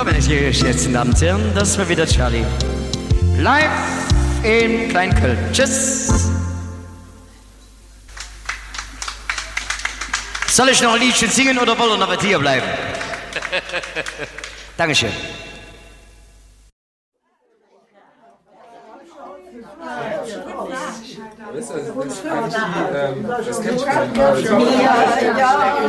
meine sehr geschätzten Damen und Herren, das war wieder Charlie. Live in Kleinköln. Tschüss. Soll ich noch ein Liedchen singen oder wollen wir noch hier bleiben? Dankeschön. Das kennt ich gar nicht.